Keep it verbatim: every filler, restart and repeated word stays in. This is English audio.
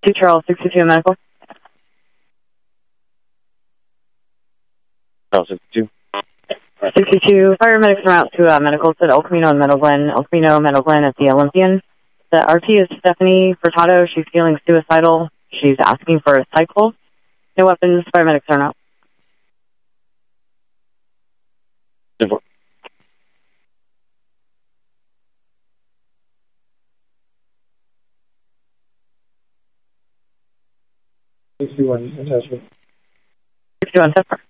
sixty-two Charles, sixty-two medical. Charles sixty-two. sixty-two, paramedics are out to uh, medicals at El Camino and Meadow Glen. El Camino, Meadow Glen at the Olympian. The R T is Stephanie Furtado. She's feeling suicidal. She's asking for a cycle. No weapons, paramedics are out. sixty-one, attachment. sixty-one, so far.